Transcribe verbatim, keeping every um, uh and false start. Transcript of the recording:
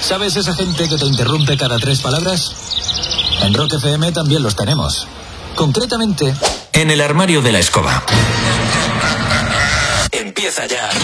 ¿Sabes esa gente que te interrumpe cada tres palabras? En Rock F M también los tenemos. Concretamente, en el armario de la escoba. Empieza ya.